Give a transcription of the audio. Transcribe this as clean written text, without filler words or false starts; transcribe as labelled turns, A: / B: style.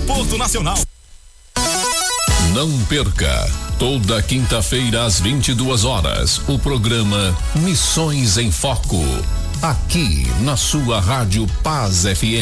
A: Aeroporto Nacional.
B: Não perca, toda quinta-feira às 22 horas, o programa Missões em Foco, aqui na sua Rádio Paz FM.